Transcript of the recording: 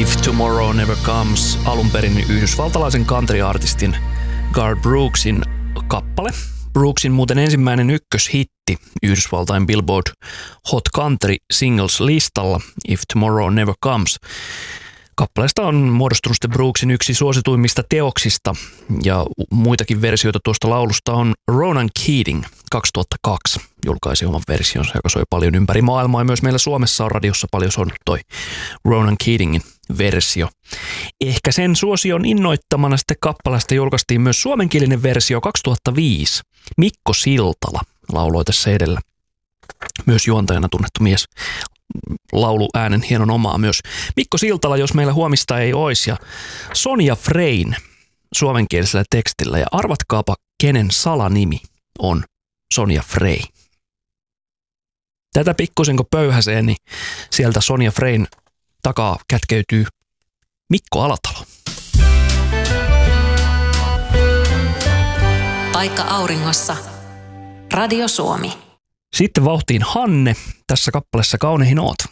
If Tomorrow Never Comes, alun perin yhdysvaltalaisen country-artistin Garth Brooksin kappale. Brooksin muuten ensimmäinen ykköshitti Yhdysvaltain Billboard Hot Country Singles-listalla If Tomorrow Never Comes. Kappaleesta on muodostunut Brooksin yksi suosituimmista teoksista ja muitakin versioita tuosta laulusta on Ronan Keating 2002 julkaisi oman versionsa, joka soi paljon ympäri maailmaa ja myös meillä Suomessa on radiossa paljon soinut toi Ronan Keatingin versio. Ehkä sen suosion innoittamana sitten kappaleesta julkaistiin myös suomenkielinen versio 2005. Mikko Siltala lauloi tässä edellä. Myös juontajana tunnettu mies. Lauluäänen hienon omaa myös. Mikko Siltala, jos meillä huomista ei ois, ja Sonja Frein suomenkielisellä tekstillä. Ja arvatkaapa, kenen salanimi on Sonja Frey. Tätä pikkusenko pöyhäseen, niin sieltä Sonja Frein takaa kätkeytyy Mikko Alatalo. Paikka auringossa. Radio Suomi. Sitten vauhtiin Hanne. Tässä kappaleessa Kauneihin oot.